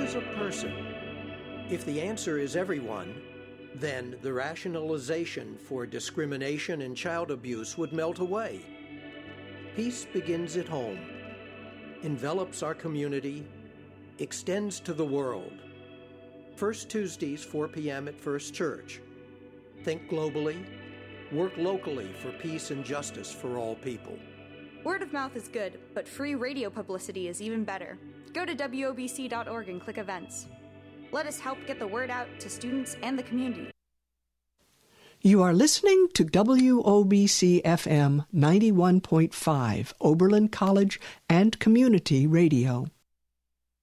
is a person? If the answer is everyone, then the rationalization for discrimination and child abuse would melt away. Peace begins at home, envelops our community, extends to the world. First Tuesdays, 4 p.m. at First Church. Think globally, work locally for peace and justice for all people. Word of mouth is good, but free radio publicity is even better. Go to WOBC.org and click events. Let us help get the word out to students and the community. You are listening to WOBC-FM 91.5, Oberlin College and Community Radio.